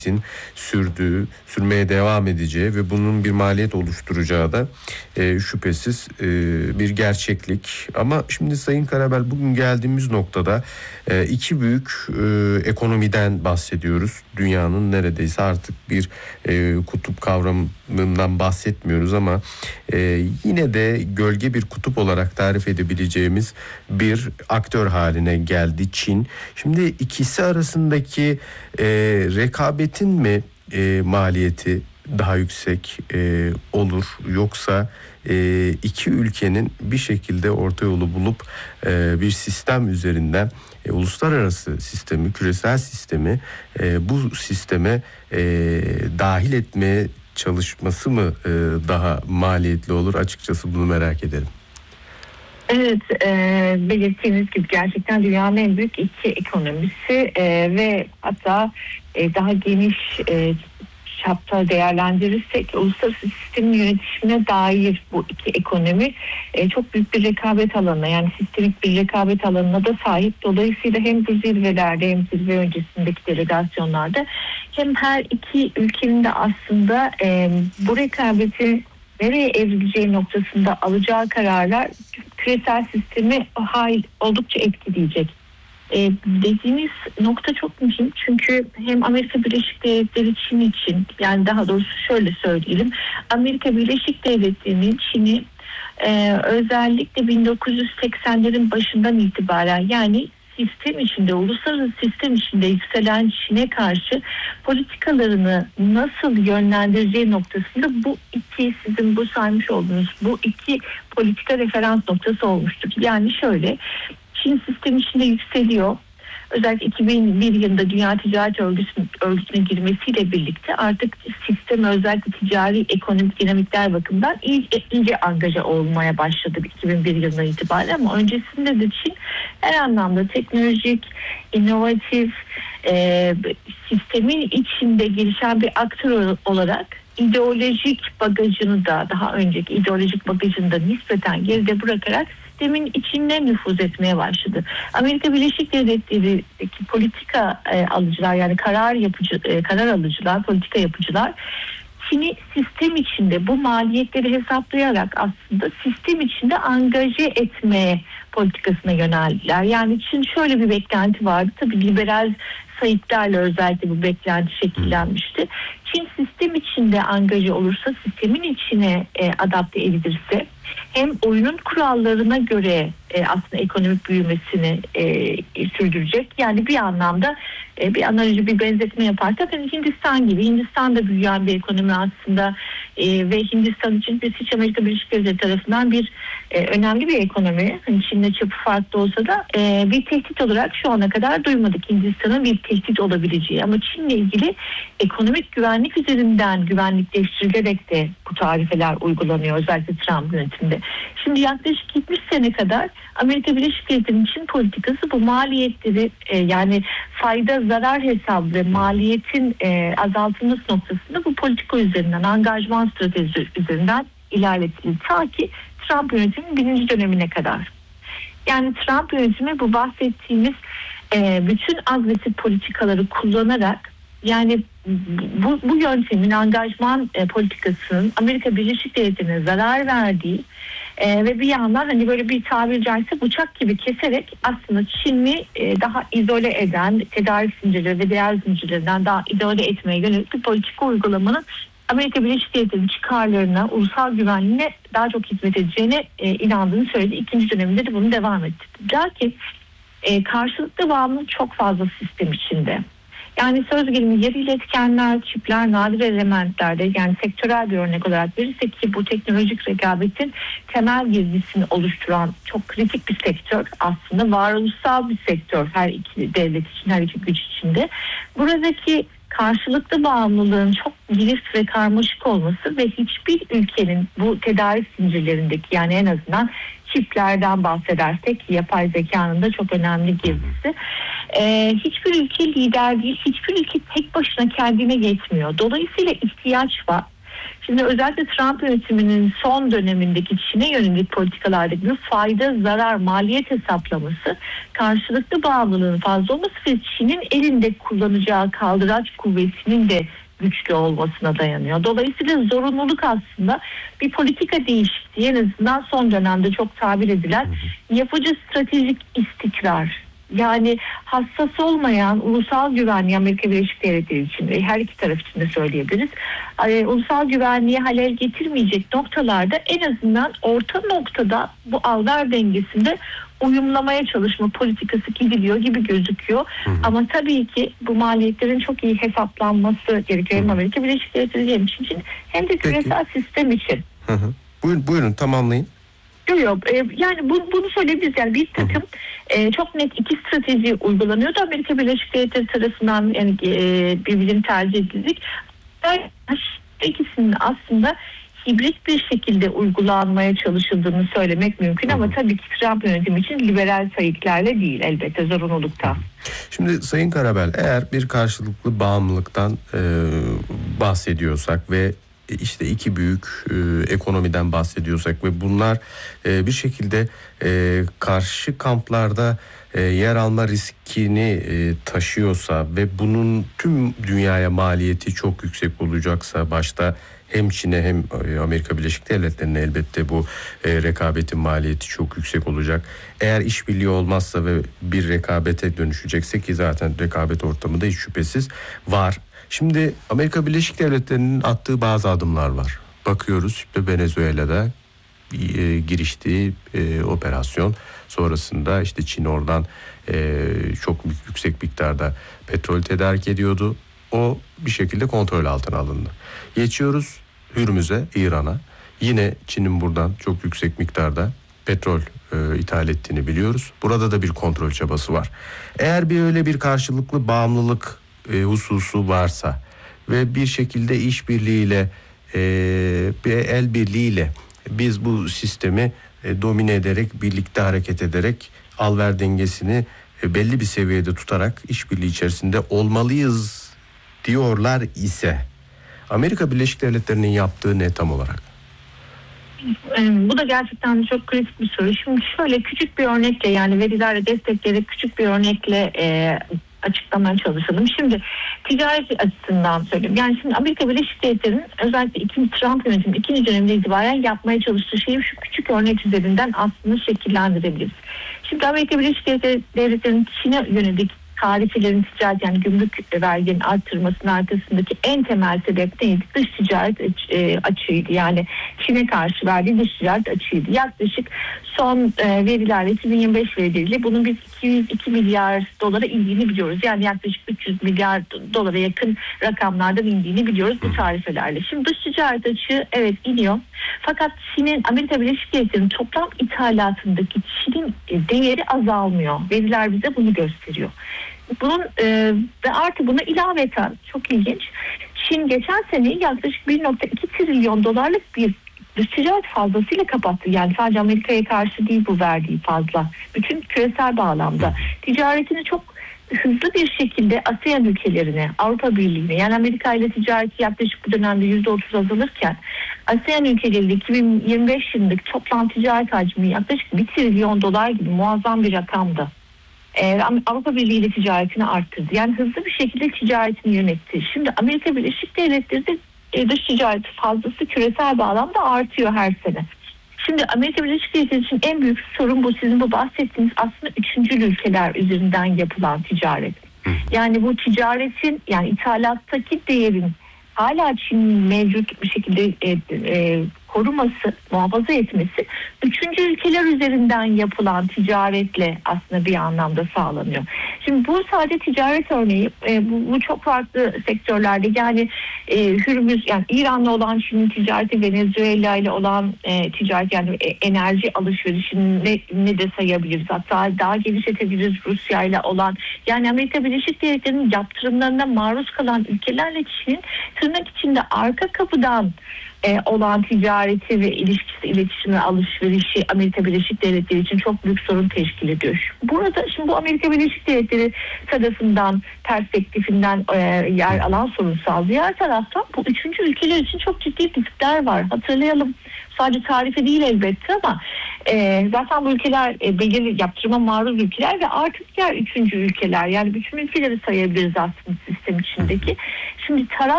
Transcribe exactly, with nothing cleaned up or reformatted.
sürdüğü, sürmeye devam edeceği ve bunun bir maliyet oluşturacağı da e, şüphesiz e, bir gerçeklik. Ama şimdi Sayın Karabel, bugün geldiğimiz noktada e, iki büyük e, ekonomiden bahsediyoruz. Dünyanın neredeyse artık bir e, kutup kavramından bahsetmiyoruz ama e, yine de gölge bir kutup olarak tarif edebileceğimiz bir aktör haline geldi Çin. Şimdi ikisi arasındaki e, rekabetin mi e, maliyeti daha yüksek e, olur, yoksa e, iki ülkenin bir şekilde orta yolu bulup e, bir sistem üzerinden e, uluslararası sistemi, küresel sistemi e, bu sisteme e, dahil etmeye çalışması mı e, daha maliyetli olur? Açıkçası bunu merak ederim. Evet, e, belirttiğiniz gibi gerçekten dünyanın en büyük iki ekonomisi e, ve hatta e, daha geniş e, çapta değerlendirirsek uluslararası sistemin yönetişimine dair bu iki ekonomi e, çok büyük bir rekabet alanına, yani sistemik bir rekabet alanına da sahip. Dolayısıyla hem bu zirvelerde hem zirve öncesindeki delegasyonlarda hem her iki ülkenin de aslında e, bu rekabeti nereye evrileceği noktasında alacağı kararlar küresel sistemi hayli oldukça etkileyecek. Ee, dediğiniz nokta çok mühim, çünkü hem Amerika Birleşik Devletleri Çin için, yani daha doğrusu şöyle söyleyelim, Amerika Birleşik Devletleri'nin Çin'i e, özellikle bin dokuz yüz seksenlerin başından itibaren, yani sistem içinde, uluslararası sistem içinde yükselen Çin'e karşı politikalarını nasıl yönlendireceği noktasında bu iki, sizin bu saymış olduğunuz bu iki politika referans noktası olmuştur. Yani şöyle, Çin sistem içinde yükseliyor. Özellikle iki bin bir yılında Dünya Ticaret Örgütü'ne, örgütüne girmesiyle birlikte artık sistem, özellikle ticari ekonomik dinamikler bakımından iyice, iyice angaja olmaya başladı iki bin bir yılından itibaren. Ama öncesinde de Çin her anlamda teknolojik, inovatif, e, sistemin içinde gelişen bir aktör olarak ideolojik bagajını da, daha önceki ideolojik bagajını da nispeten geride bırakarak sistemin içine nüfuz etmeye başladı. Amerika Birleşik Devletleri'ndeki politika e, alıcılar, yani karar yapıcı, e, karar alıcılar, politika yapıcılar Çin'i sistem içinde bu maliyetleri hesaplayarak aslında sistem içinde angaje etmeye politikasına yöneldiler. Yani Çin şöyle bir beklenti vardı. Tabii liberal sayıklarla özellikle bu beklenti şekillenmişti. Çin sistem içinde angaje olursa, sistemin içine e, adapte edilirse, hem oyunun kurallarına göre e, aslında ekonomik büyümesini e, sürdürecek. Yani bir anlamda e, bir analoji, bir benzetme yaparsak, hani Hindistan gibi, Hindistan da büyüyen bir ekonomi aslında e, ve Hindistan için biz hiç Amerika Birleşik Devletleri tarafından bir e, önemli bir ekonomi, hani Çin'le çapı farklı olsa da e, bir tehdit olarak şu ana kadar duymadık Hindistan'ın bir tehdit olabileceği. Ama Çin'le ilgili ekonomik güvenlik üzerinden güvenlikleştirilerek de bu tarifeler uygulanıyor, özellikle Trump yönetiminde. Şimdi yaklaşık yetmiş sene kadar Amerika Birleşik Devletleri'nin Çin politikası bu maliyetleri e, yani fayda zarar hesabı ve maliyetin e, azaltılması noktasında bu politika üzerinden, angajman stratejisi üzerinden ilerletildi. Ta ki Trump yönetiminin birinci dönemine kadar. Yani Trump yönetimi bu bahsettiğimiz e, bütün agresif politikaları kullanarak, yani bu, bu yöntemin, angajman e, politikasının Amerika Birleşik Devletleri'ne zarar verdiği e, ve bir yandan hani böyle bir tabiri caizse bıçak gibi keserek aslında Çin'i e, daha izole eden, tedarik zincirleri ve değer zincirlerinden daha izole etmeye yönelik bir politika uygulamanın Amerika Birleşik Devletleri'nin çıkarlarına, ulusal güvenliğine daha çok hizmet edeceğine e, inandığını söyledi. İkinci döneminde de bunu devam etti. Lakin e, karşılıklı bağımlılık çok fazla sistem içinde. Yani söz gelimi yer iletkenler, çipler, nadir elementlerde, yani sektörel bir örnek olarak verirsek ki bu teknolojik rekabetin temel girdisini oluşturan çok kritik bir sektör, aslında varoluşsal bir sektör her iki devlet için, her iki güç içinde. Buradaki karşılıklı bağımlılığın çok girift ve karmaşık olması ve hiçbir ülkenin bu tedarik zincirlerindeki, yani en azından çiplerden bahsedersek, yapay zekanın da çok önemli girdisi. Ee, hiçbir ülke lider değil, hiçbir ülke tek başına kendine yetmiyor. Dolayısıyla ihtiyaç var. Şimdi özellikle Trump yönetiminin son dönemindeki Çin'e yönelik politikalardaki bir fayda zarar maliyet hesaplaması, karşılıklı bağımlılığın fazla olması ve Çin'in elinde kullanacağı kaldıraç kuvvetinin de güçlü olmasına dayanıyor. Dolayısıyla zorunluluk aslında bir politika değişikliği, en azından son dönemde çok tabir edilen yapıcı stratejik istikrar. Yani hassas olmayan ulusal güvenliği, Amerika Birleşik Devletleri için ve her iki taraf için de söyleyebiliriz. Yani ulusal güvenliğe halel getirmeyecek noktalarda en azından orta noktada bu al-ver dengesinde uyumlamaya çalışma politikası gidiliyor gibi gözüküyor. Hı hı. Ama tabii ki bu maliyetlerin çok iyi hesaplanması gerekiyor. Hem Amerika Birleşik Devletleri hem Çin için hem de küresel sistem için. Hı hı. Buyurun, buyurun tamamlayın. Yok, yani bunu, bunu söyleyebiliriz. Yani bir takım e, çok net iki strateji uygulanıyordu Amerika Birleşik Devletleri tarafından, yani e, birbirinin tercih edildik. İkisinin aslında hibrit bir şekilde uygulanmaya çalışıldığını söylemek mümkün, ama tabii ki Trump yönetimi için liberal sayıklarla değil, elbette zorunlulukta. Şimdi Sayın Karabel, eğer bir karşılıklı bağımlılıktan e, bahsediyorsak ve işte iki büyük e, ekonomiden bahsediyorsak ve bunlar e, bir şekilde e, karşı kamplarda e, yer alma riskini e, taşıyorsa ve bunun tüm dünyaya maliyeti çok yüksek olacaksa, başta hem Çin'e hem Amerika Birleşik Devletleri'ne elbette bu e, rekabetin maliyeti çok yüksek olacak. Eğer işbirliği olmazsa ve bir rekabete dönüşecekse, ki zaten rekabet ortamı da hiç şüphesiz var. Şimdi Amerika Birleşik Devletleri'nin attığı bazı adımlar var. Bakıyoruz işte Venezuela'da e, giriştiği e, operasyon sonrasında işte Çin oradan e, çok yüksek miktarda petrol tedarik ediyordu. O bir şekilde kontrol altına alındı. Geçiyoruz Hürmüz'e, İran'a. Yine Çin'in buradan çok yüksek miktarda petrol e, ithal ettiğini biliyoruz. Burada da bir kontrol çabası var. Eğer bir öyle bir karşılıklı bağımlılık e, hususu varsa ve bir şekilde işbirliğiyle, e, bir el birliğiyle biz bu sistemi e, domine ederek, birlikte hareket ederek al-ver dengesini e, belli bir seviyede tutarak işbirliği içerisinde olmalıyız diyorlar ise, Amerika Birleşik Devletleri'nin yaptığı ne tam olarak? Bu da gerçekten çok kritik bir soru. Şimdi şöyle küçük bir örnekle, yani verilerle destekleyerek küçük bir örnekle e, açıklamaya çalışalım. Şimdi ticaret açısından söyleyeyim. Yani şimdi Amerika Birleşik Devletleri'nin özellikle ikinci Trump yönetiminin ikinci döneminde itibaren yapmaya çalıştığı şeyi şu küçük örnek üzerinden aslında şekillendirebiliriz. Şimdi Amerika Birleşik Devletleri'nin Çin'e yönelik tarifelerin, ticaret yani gümrük verginin arttırmasının arkasındaki en temel sebep neydi? Dış ticaret açığıydı. Yani Çin'e karşı verdiği dış ticaret açığıydı. Yaklaşık son verilerle, iki bin yirmi beş verileriyle bunun biz iki yüz iki milyar dolara indiğini biliyoruz. Yani yaklaşık üç yüz milyar dolara yakın rakamlardan indiğini biliyoruz bu tarifelerle. Şimdi dış ticaret açığı evet iniyor. Fakat Çin'in, Amerika Birleşik Devletleri'nin toplam ithalatındaki Çin'in değeri azalmıyor. Veriler bize bunu gösteriyor. Bunun e, ve artı buna ilaveten çok ilginç, Çin geçen seneyi yaklaşık bir nokta iki trilyon dolarlık bir dış ticaret fazlasıyla kapattı. Yani sadece Amerika'ya karşı değil bu verdiği fazla. Bütün küresel bağlamda ticaretini çok hızlı bir şekilde ASEAN ülkelerine, Avrupa Birliği'ne, yani Amerika ile ticareti yaklaşık bu dönemde yüzde otuz azalırken ASEAN ülkeleriyle iki bin yirmi beş yılındaki toplam ticaret hacmi yaklaşık bir trilyon dolar gibi muazzam bir rakamdı. Ee, Avrupa Birliği ile ticaretini arttırdı. Yani hızlı bir şekilde ticaretini yönetti. Şimdi Amerika Birleşik Devletleri de e, dış ticaret fazlası küresel bağlamda artıyor her sene. Şimdi Amerika Birleşik Devletleri için en büyük sorun bu, sizin bu bahsettiğiniz aslında üçüncül ülkeler üzerinden yapılan ticaret. Yani bu ticaretin, yani ithalattaki değerin hala Çin'in mevcut bir şekilde e, e, koruması, muhafaza etmesi üçüncü ülkeler üzerinden yapılan ticaretle aslında bir anlamda sağlanıyor. Şimdi bu sadece ticaret örneği, e, bu, bu çok farklı sektörlerde, yani e, Hürmüz, yani İran'la olan Çin'in ticareti, Venezuela ile olan e, ticaret, yani e, enerji alışverişini ne, ne de sayabiliriz. Hatta daha genişletebiliriz Rusya ile olan, yani Amerika Birleşik Devletleri'nin yaptırımlarına maruz kalan ülkelerle Çin'in tırnak içinde arka kapıdan e, olan ticareti ve ilişkisi, iletişimi, alışverişi Amerika Birleşik Devletleri için çok büyük sorun teşkil ediyor. Burada şimdi bu Amerika Birleşik Devletleri tarafından, perspektifinden e, yer alan sorunsal. Diğer taraftan bu üçüncü ülkeler için çok ciddi riskler var. Hatırlayalım. Sadece tarife değil elbette ama e, zaten bu ülkeler e, belirli yaptırıma maruz ülkeler ve artık diğer üçüncü ülkeler, yani bütün ülkeleri sayabiliriz aslında sistem içindeki. Şimdi taraf